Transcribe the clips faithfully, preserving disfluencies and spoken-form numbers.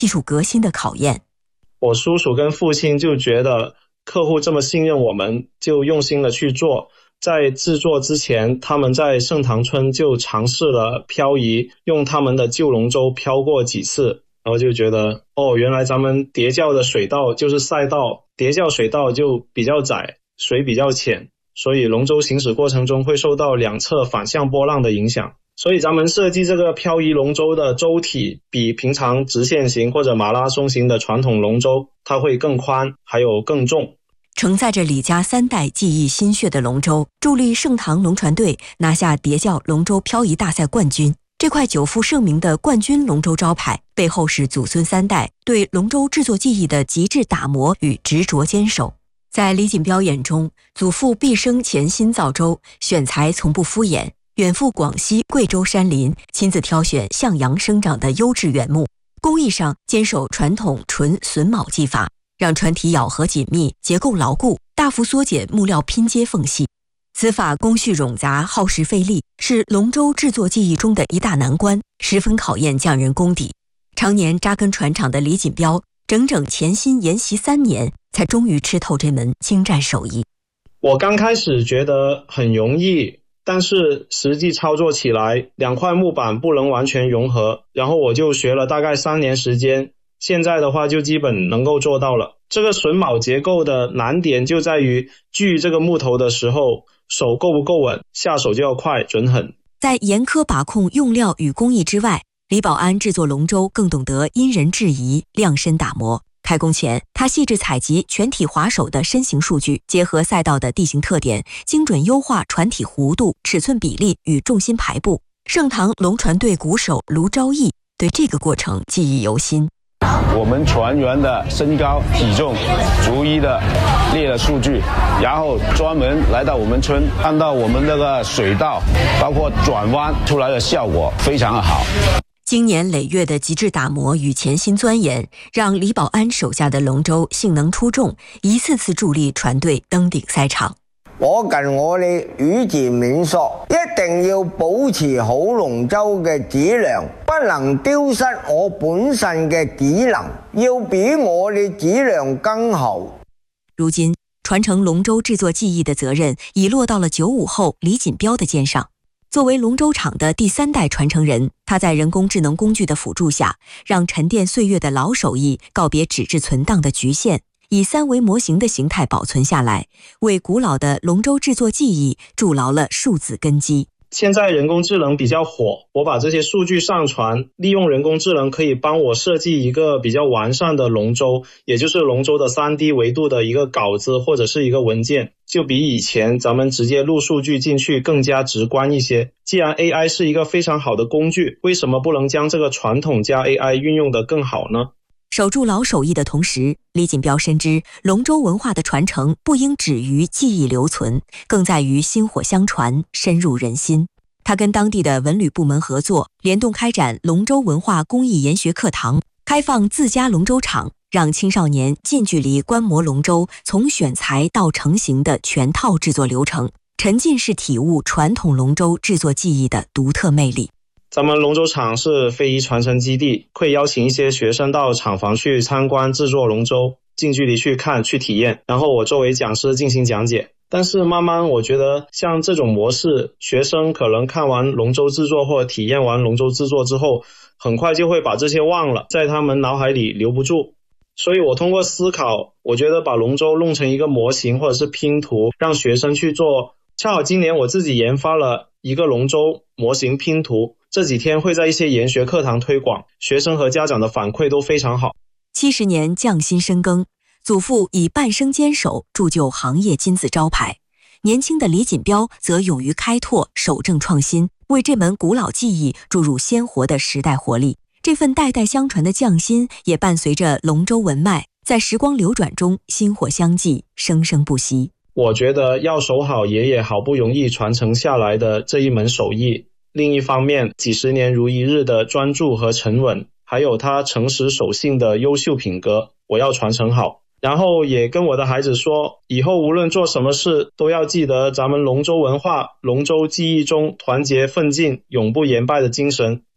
技术革新的考验。 我叔叔跟父亲就觉得客户这么信任我们，就用心的去做。在制作之前，他们在盛塘村就尝试了漂移，用他们的旧龙舟漂过几次，然后就觉得哦，原来咱们叠教的水道就是赛道，叠教水道就比较窄，水比较浅，所以龙舟行驶过程中会受到两侧反向波浪的影响。所以咱们设计这个漂移龙舟的舟体比平常直线型或者马拉松型的传统龙舟它会更宽，还有更重。 承载着李家三代技艺心血的龙舟，助力盛唐龙船队拿下叠教龙舟漂移大赛冠军。这块久负盛名的冠军龙舟招牌，背后是祖孙三代对龙舟制作技艺的极致打磨与执着坚守。在李锦标眼中，祖父毕生潜心造舟，选材从不敷衍，远赴广西、贵州山林，亲自挑选向阳生长的优质原木。工艺上坚守传统纯榫卯技法，让船体咬合紧密，结构牢固，大幅缩减木料拼接缝隙。此法工序冗杂，耗时费力，是龙舟制作技艺中的一大难关，十分考验匠人功底。常年扎根船厂的李锦标，整整潜心研习三年，才终于吃透这门精湛手艺。 我刚开始觉得很容易，但是实际操作起来，两块木板不能完全融合，然后我就学了大概三年时间，现在的话就基本能够做到了。这个榫卯结构的难点就在于锯这个木头的时候，手够不够稳，下手就要快准狠。 在严苛把控用料与工艺之外，李保安制作龙舟更懂得因人制宜，量身打磨。开工前，他细致采集全体划手的身形数据，结合赛道的地形特点，精准优化船体弧度、尺寸比例与重心排布。盛唐龙船队鼓手卢昭义对这个过程记忆犹新。 我们船员的身高体重逐一的列了数据，然后专门来到我们村，看到我们这个水道包括转弯出来的效果非常的好。 经年累月的极致打磨与潜心钻研，让李保安手下的龙舟性能出众，一次次助力船队登顶赛场。 我近我哋語字冥索，一定要保持好龍舟嘅質量，不能丟失我本身嘅技能，要比我哋質量更好。 如今，传承龙舟制作技艺的责任已落到了九五后李锦标的肩上。作为龙舟厂的第三代传承人，他在人工智能工具的辅助下，让沉淀岁月的老手艺告别纸质存档的局限，以三维模型的形态保存下来，为古老的龙舟制作技艺筑牢了数字根基。 现在人工智能比较火，我把这些数据上传，利用人工智能可以帮我设计一个比较完善的龙舟，也就是龙舟的 三 D 维度的一个稿子或者是一个文件，就比以前咱们直接录数据进去更加直观一些。既然 A I 是一个非常好的工具，为什么不能将这个传统加 A I 运用得更好呢？ 守住老手艺的同时，李锦标深知龙舟文化的传承不应止于记忆留存，更在于薪火相传，深入人心。他跟当地的文旅部门合作，联动开展龙舟文化公益研学课堂，开放自家龙舟场，让青少年近距离观摩龙舟从选材到成型的全套制作流程，沉浸式体悟传统龙舟制作技艺的独特魅力。 咱们龙舟厂是非遗传承基地，会邀请一些学生到厂房去参观制作龙舟，近距离去看去体验，然后我作为讲师进行讲解。但是慢慢我觉得像这种模式，学生可能看完龙舟制作或体验完龙舟制作之后，很快就会把这些忘了，在他们脑海里留不住。所以我通过思考，我觉得把龙舟弄成一个模型或者是拼图，让学生去做。恰好今年我自己研发了一个龙舟模型拼图，这几天会在一些研学课堂推广，学生和家长的反馈都非常好。 七十年匠心深耕，祖父以半生坚守铸就行业金字招牌，年轻的李锦标则勇于开拓，守正创新，为这门古老技艺注入鲜活的时代活力。这份代代相传的匠心也伴随着龙舟文脉，在时光流转中薪火相继，生生不息。 我觉得要守好爷爷好不容易传承下来的这一门手艺，另一方面几十年如一日的专注和沉稳，还有他诚实守信的优秀品格，我要传承好。然后也跟我的孩子说，以后无论做什么事，都要记得咱们龙舟文化、龙舟技艺中团结奋进、永不言败的精神，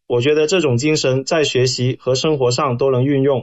我觉得这种精神在学习和生活上都能运用。